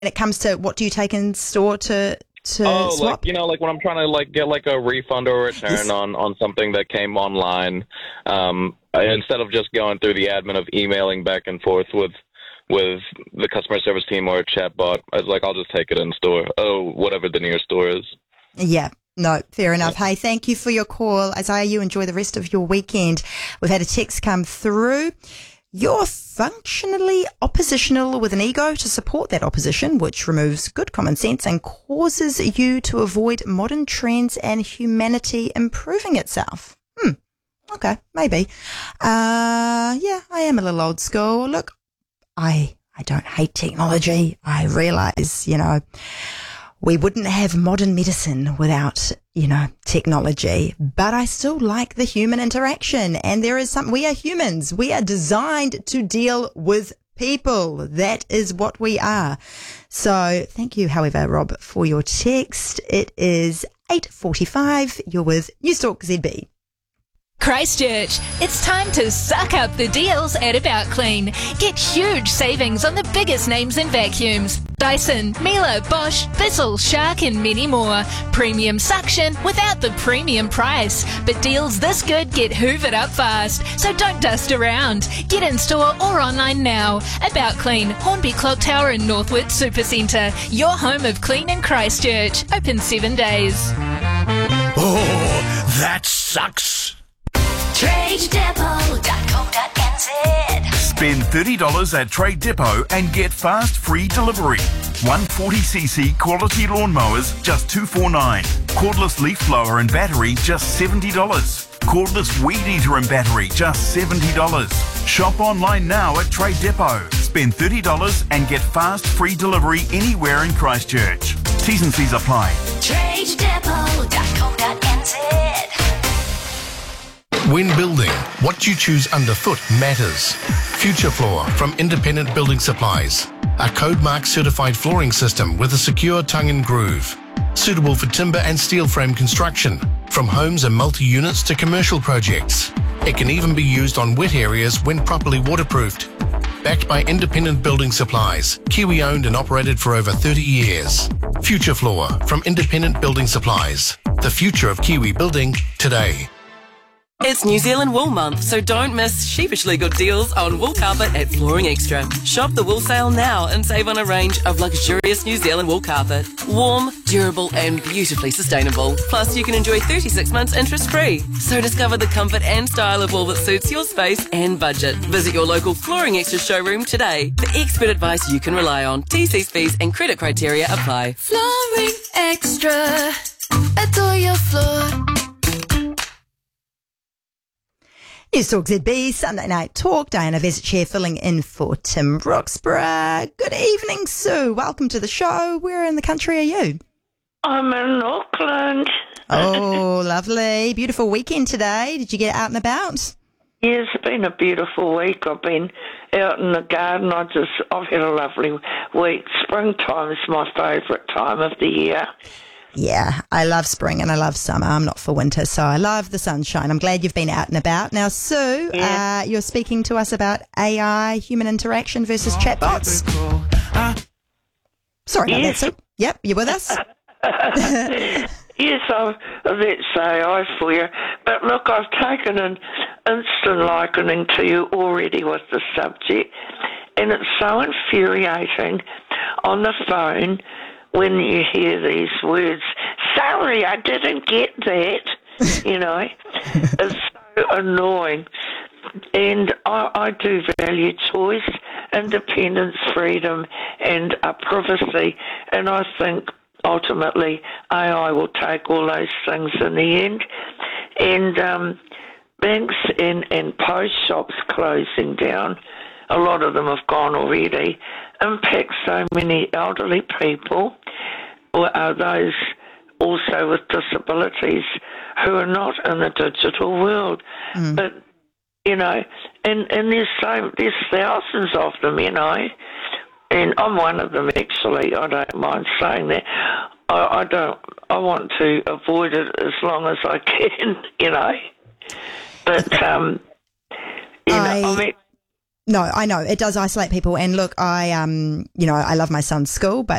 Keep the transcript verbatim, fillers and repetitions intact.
it comes to what do you take in store to to oh, swap? like, you know, like when I'm trying to like get like a refund or a return Yes. on, on something that came online, um, I, instead of just going through the admin of emailing back and forth with with the customer service team or a chatbot, I was like, I'll just take it in store. Oh, whatever the nearest store is. Yeah. No, fair enough. Hey, thank you for your call. Isaiah, you enjoy the rest of your weekend. We've had a text come through. You're functionally oppositional with an ego to support that opposition, which removes good common sense and causes you to avoid modern trends and humanity improving itself. Hmm. Okay, maybe. Uh, yeah, I am a little old school. Look, I, I don't hate technology. I realize, you know, we wouldn't have modern medicine without, you know, technology, but I still like the human interaction. And there is some, we are humans. We are designed to deal with people. That is what we are. So thank you, however, Rob, for your text. It is eight forty-five. You're with Newstalk Z B. Christchurch, it's time to suck up the deals at About Clean. Get huge savings on the biggest names in vacuums. Dyson, Miele, Bosch, Bissell, Shark and many more. Premium suction without the premium price. But deals this good get hoovered up fast, so don't dust around. Get in store or online now. About Clean, Hornby Clock Tower and Northwood Supercentre. Your home of clean in Christchurch. Open seven days. Oh, that sucks. trade depot dot co dot n z. Spend thirty dollars at Trade Depot and get fast free delivery. one forty c c quality lawnmowers, just two forty-nine. Cordless leaf blower and battery, just seventy dollars. Cordless weed eater and battery, just seventy dollars. Shop online now at Trade Depot. Spend thirty dollars and get fast free delivery anywhere in Christchurch. T's and C's apply. trade depot dot co dot n z. When building, what you choose underfoot matters. Future Floor from Independent Building Supplies. A code mark certified flooring system with a secure tongue and groove. Suitable for timber and steel frame construction, from homes and multi-units to commercial projects. It can even be used on wet areas when properly waterproofed. Backed by Independent Building Supplies, Kiwi owned and operated for over thirty years. Future Floor from Independent Building Supplies. The future of Kiwi building today. It's New Zealand Wool Month, so don't miss sheepishly good deals on wool carpet at Flooring Extra. Shop the wool sale now and save on a range of luxurious New Zealand wool carpet. Warm, durable and beautifully sustainable. Plus you can enjoy thirty-six months interest free. So discover the comfort and style of wool that suits your space and budget. Visit your local Flooring Extra showroom today for expert advice you can rely on. T Cs, fees and credit criteria apply. Flooring Extra. Adore your floor. Newstalk Z B, Sunday Night Talk. Diana Vesich here filling in for Tim Brooksborough. Good evening, Sue. Welcome to the show. Where in the country are you? I'm in Auckland. Oh, lovely. Beautiful weekend today. Did you get out and about? Yeah, it's been a beautiful week. I've been out in the garden. I just, I've had a lovely week. Springtime is my favourite time of the year. Yeah, I love spring and I love summer. I'm not for winter, so I love the sunshine. I'm glad you've been out and about. Now, Sue, Yeah. uh, you're speaking to us about A I, human interaction versus chatbots. Sorry about Yes. that, Sue. Yep, you with us? Yes, I've, let's say I for you. But look, I've taken an instant likening to you already with the subject, and it's so infuriating on the phone when you hear these words. Sorry, I didn't get that. You know, it's so annoying. And I, I do value choice, independence, freedom, and uh, privacy. And I think ultimately A I will take all those things in the end. And um, banks and, and post shops closing down, a lot of them have gone already, impact so many elderly people, or are those also with disabilities who are not in the digital world. Mm. But, you know, and, and there's so there's thousands of them, you know, and I'm one of them actually. I don't mind saying that. I, I don't. I want to avoid it as long as I can, you know. But um, you I... know, I mean, No, I know it does isolate people. And look, I, um, you know, I love my son's school, but